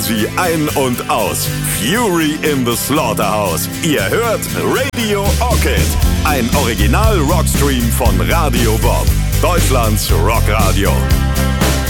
sie ein und aus. Fury in the Slaughterhouse. Ihr hört Radio Orchid. Ein Original-Rockstream von Radio Bob. Deutschlands Rockradio.